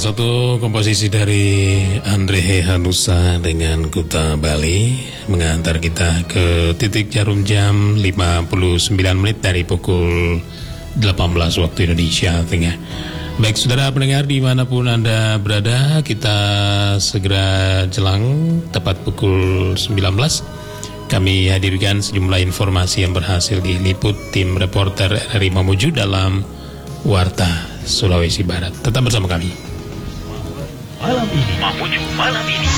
satu komposisi dari Andre Hanusa dengan Kuta Bali mengantar kita ke titik jarum jam 59 menit dari pukul 18 waktu Indonesia Tengah. Baik saudara pendengar dimanapun Anda berada, kita segera jelang tepat pukul 19. Kami hadirkan sejumlah informasi yang berhasil diliput tim reporter RRI Mamuju dalam Warta Sulawesi Barat. Tetap bersama kami. Malam ini, Mamuju malam ini.